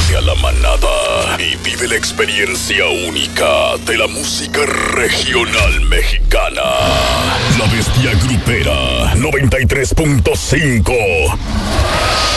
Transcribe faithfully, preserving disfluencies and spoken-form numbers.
Únete a la manada y vive la experiencia única de la música regional mexicana. La Bestia Grupera noventa y tres punto cinco.